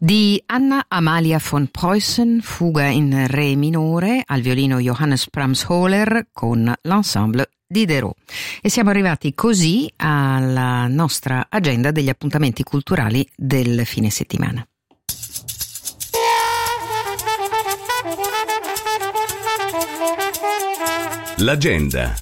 Di Anna Amalia von Preußen, fuga in re minore, al violino Johannes Brahms-Höhler con l'ensemble Diderot. E siamo arrivati così alla nostra agenda degli appuntamenti culturali del fine settimana. L'agenda.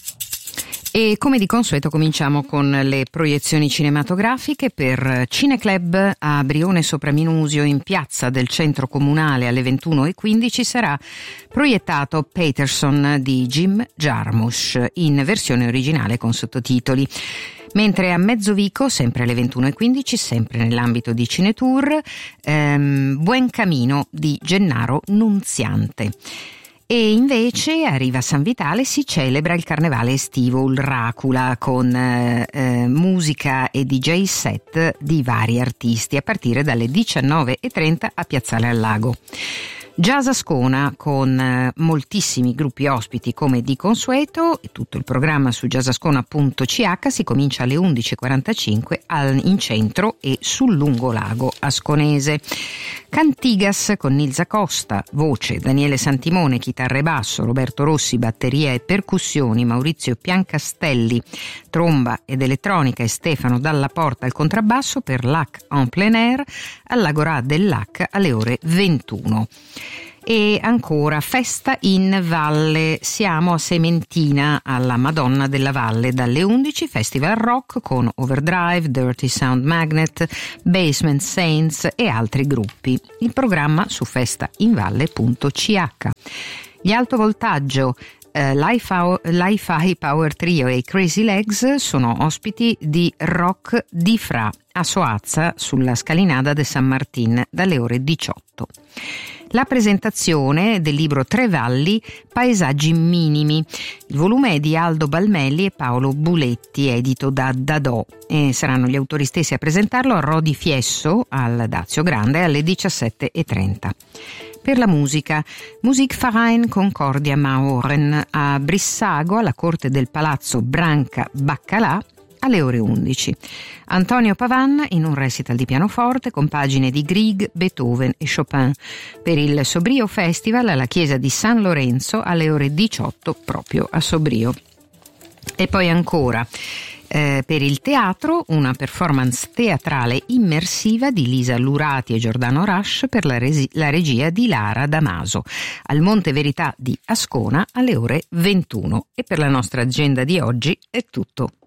E come di consueto cominciamo con le proiezioni cinematografiche. Per Cineclub a Brione Sopraminusio, in piazza del centro comunale, alle 21:15 sarà proiettato Paterson di Jim Jarmusch in versione originale con sottotitoli. Mentre a Mezzovico, sempre alle 21:15, sempre nell'ambito di Cinetour, Buen Camino di Gennaro Nunziante. E invece a Riva San Vitale si celebra il carnevale estivo Ulracula con musica e DJ set di vari artisti a partire dalle 19:30 a Piazzale al Lago. Jazz Ascona con moltissimi gruppi ospiti come di consueto, e tutto il programma su jazzascona.ch. Si comincia alle 11:45 in centro e sul lungolago asconese. Cantigas con Nilsa Costa, voce, Daniele Santimone, chitarra e basso, Roberto Rossi, batteria e percussioni, Maurizio Piancastelli, tromba ed elettronica e Stefano Dalla Porta al contrabbasso per Lac en plein air all'Agorà del Lac alle ore 21. E ancora Festa in Valle, siamo a Sementina alla Madonna della Valle dalle 11, Festival Rock con Overdrive, Dirty Sound Magnet, Basement Saints e altri gruppi. Il programma su festainvalle.ch. Gli Alto Voltaggio, Li-Fi Power Trio e i Crazy Legs sono ospiti di Rock di Fra a Soazza sulla scalinada de San Martin dalle ore 18. La presentazione del libro Tre Valli, Paesaggi minimi. Il volume è di Aldo Balmelli e Paolo Buletti, edito da Dadò, e saranno gli autori stessi a presentarlo a Rodi Fiesso al Dazio Grande alle 17:30. Per la musica, Musikverein Concordia Maoren a Brissago alla corte del Palazzo Branca Baccalà alle ore 11. Antonio Pavan in un recital di pianoforte con pagine di Grieg, Beethoven e Chopin per il Sobrio Festival alla chiesa di San Lorenzo alle ore 18 proprio a Sobrio. E poi ancora per il teatro una performance teatrale immersiva di Lisa Lurati e Giordano Rush per la regia di Lara Damaso al Monte Verità di Ascona alle ore 21. E per la nostra agenda di oggi è tutto.